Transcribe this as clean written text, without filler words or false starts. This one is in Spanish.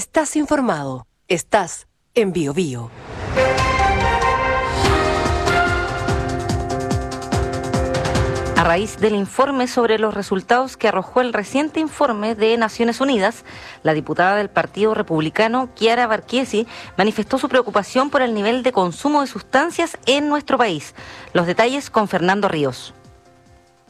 Estás informado. Estás en BioBio. A raíz del informe sobre los resultados que arrojó el reciente informe de Naciones Unidas, la diputada del Partido Republicano, Chiara Varchiesi, manifestó su preocupación por el nivel de consumo de sustancias en nuestro país. Los detalles con Fernando Ríos.